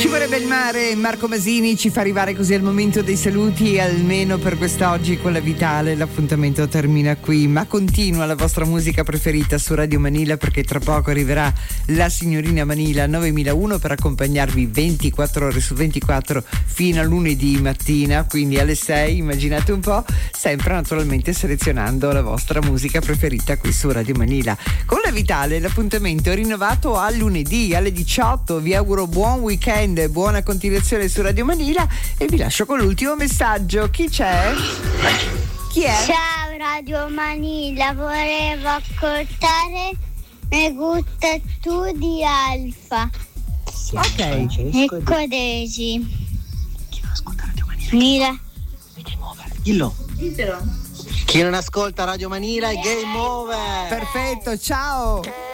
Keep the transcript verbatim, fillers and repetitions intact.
Ci vorrebbe il mare, Marco Masini ci fa arrivare così al momento dei saluti, almeno per quest'oggi con la Vitale. L'appuntamento termina qui, ma continua la vostra musica preferita su Radio Manila, perché tra poco arriverà la signorina Manila novemilauno per accompagnarvi ventiquattro ore su ventiquattro fino a lunedì mattina, quindi alle sei, immaginate un po', sempre naturalmente selezionando la vostra musica preferita qui su Radio Manila. Con la Vitale l'appuntamento è rinnovato a lunedì alle diciotto. Vi auguro buon weekend, buona continuazione su Radio Manila e vi lascio con l'ultimo messaggio. Chi c'è? Chi è? Ciao Radio Manila, volevo ascoltare Me gusta tu di Alfa. Ok. E Codesi. Chi non ascolta Radio Manila? Mira. Game over. Dillo. Ditelo. Chi non ascolta Radio Manila è game over. Perfetto, ciao.